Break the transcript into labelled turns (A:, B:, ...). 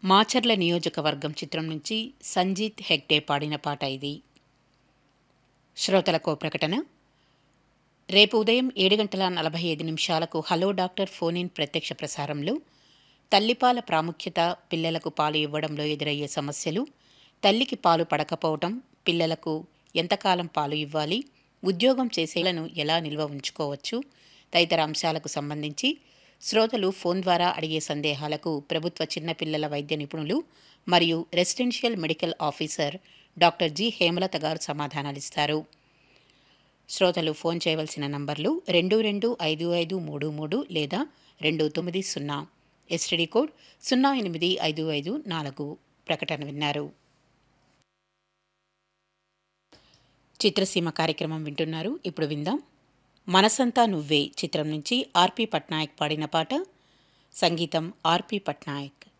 A: మాచర్ల నియోజకవర్గం చిత్రం నుంచి సంజీత్ హెగ్డే పాడిన పాట ఇది. శ్రోతలకు ప్రకటన. రేపు ఉదయం 7:45 హలో డాక్టర్ ఫోన్ ఇన్ ప్రత్యక్ష ప్రసారంలో తల్లిపాల ప్రాముఖ్యత, పిల్లలకు పాలు ఇవ్వడంలో ఎదురయ్యే సమస్యలు, తల్లికి పాలు పడకపోవటం, పిల్లలకు ఎంతకాలం పాలు ఇవ్వాలి, ఉద్యోగం చేసేలను ఎలా నిల్వ ఉంచుకోవచ్చు తదితర అంశాలకు సంబంధించి శ్రోతలు ఫోన్ ద్వారా అడిగే సందేహాలకు ప్రభుత్వ చిన్నపిల్లల వైద్య నిపుణులు మరియు residential medical officer doctor G Hemalatha గారు సమాధానాలిస్తారు. శ్రోతలు ఫోన్ చేయవలసిన నంబర్లు 225533 లేదా 290. STD code 085554. ప్రకటన విన్నారు. చిత్రసీమ కార్యక్రమం వింటున్నారు. ఇప్పుడు విందాం. మనసంతా నువ్వే చిత్రం నుంచి ఆర్పి పట్నాయక్ పాడిన పాట. సంగీతం ఆర్పి పట్నాయక్.